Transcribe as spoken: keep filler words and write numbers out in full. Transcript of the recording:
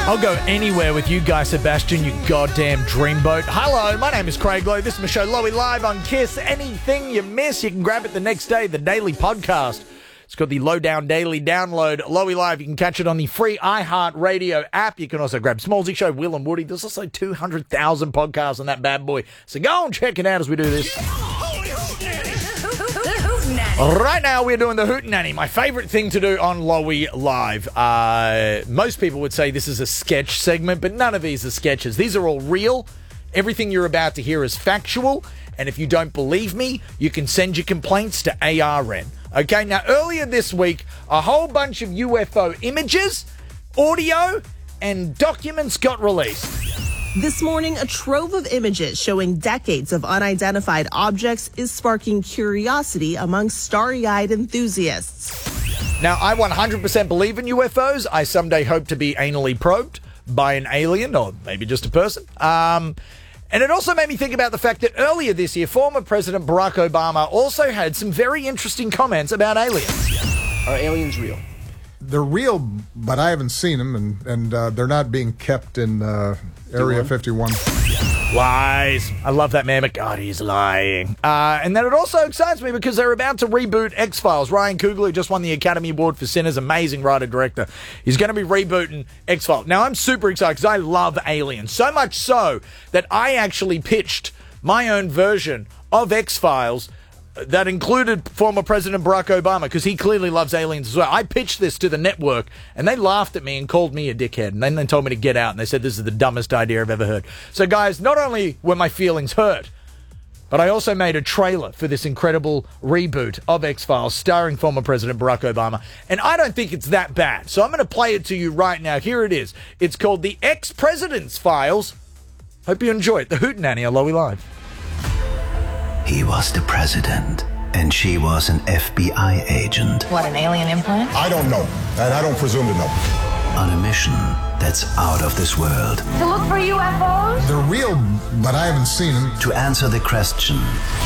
I'll go anywhere with you, Guy Sebastian, you goddamn dreamboat. Hello, my name is Craig Lowe. This is my show, Lowy Live on KISS. Anything you miss, you can grab it the next day, the daily podcast. It's got the Lowdown Daily Download. Lowy Live, you can catch it on the free iHeartRadio app. You can also grab Smallsy Show, Will and Woody. There's also two hundred thousand podcasts on that bad boy. So go and check it out as we do this. Right now, we're doing the Hootenanny, my favourite thing to do on Lowy Live. Uh, most people would say this is a sketch segment, but none of these are sketches. These are all real. Everything you're about to hear is factual. And if you don't believe me, you can send your complaints to A R N. Okay, now earlier this week, a whole bunch of U F O images, audio, and documents got released. This morning, a trove of images showing decades of unidentified objects is sparking curiosity among starry-eyed enthusiasts. Now, I one hundred percent believe in U F Os. I someday hope to be anally probed by an alien, or maybe just a person. Um... And it also made me think about the fact that earlier this year, former President Barack Obama also had some very interesting comments about aliens. Are aliens real? They're real, but I haven't seen them, and, and uh, they're not being kept in uh, Area fifty-one. Lies. I love that man, but God, he's lying. Uh, and then it also excites me because they're about to reboot X-Files. Ryan Coogler just won the Academy Award for Sinners. Amazing writer-director. He's going to be rebooting X-Files. Now, I'm super excited because I love aliens. So much so that I actually pitched my own version of X-Files that included former President Barack Obama, because he clearly loves aliens as well. I pitched this to the network, and they laughed at me and called me a dickhead, and then they told me to get out, and they said this is the dumbest idea I've ever heard. So, guys, not only were my feelings hurt, but I also made a trailer for this incredible reboot of X-Files starring former President Barack Obama, and I don't think it's that bad. So I'm going to play it to you right now. Here it is. It's called The Ex-President's Files. Hope you enjoy it. The Hootenanny on Lowy Live. He was the president, and she was an F B I agent. What, an alien implant? I don't know, and I don't presume to know. On a mission that's out of this world. To look for U F Os? They're real, but I haven't seen them. To answer the question,